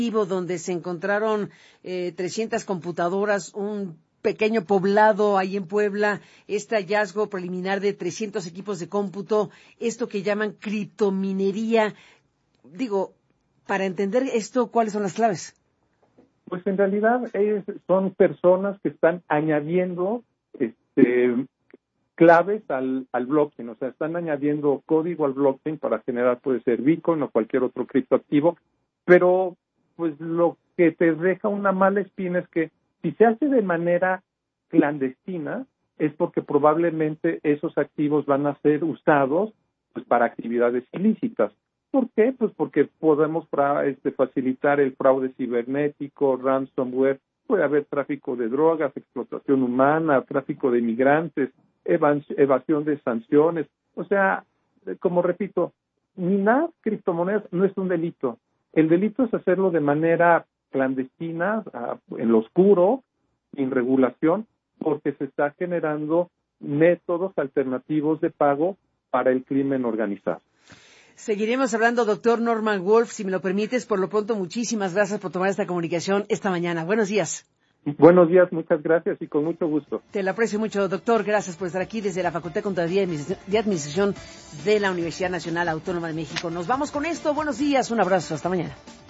donde se encontraron 300 computadoras, un pequeño poblado ahí en Puebla, este hallazgo preliminar de 300 equipos de cómputo, esto que llaman criptominería. Digo, para entender esto, ¿cuáles son las claves? Pues en realidad son personas que están añadiendo claves al blockchain, o sea, están añadiendo código al blockchain para generar, puede ser Bitcoin o cualquier otro criptoactivo, pero pues lo que te deja una mala espina es que si se hace de manera clandestina es porque probablemente esos activos van a ser usados pues para actividades ilícitas. ¿Por qué? Pues porque podemos facilitar el fraude cibernético, ransomware, puede haber tráfico de drogas, explotación humana, tráfico de migrantes, evasión de sanciones. O sea, como repito, minar criptomonedas no es un delito. El delito es hacerlo de manera clandestina, en lo oscuro, sin regulación, porque se está generando métodos alternativos de pago para el crimen organizado. Seguiremos hablando, doctor Norman Wolf, si me lo permites. Por lo pronto, muchísimas gracias por tomar esta comunicación esta mañana. Buenos días. Buenos días, muchas gracias y con mucho gusto. Te lo aprecio mucho, doctor. Gracias por estar aquí desde la Facultad de Contaduría y Administración de la Universidad Nacional Autónoma de México. Nos vamos con esto. Buenos días, un abrazo. Hasta mañana.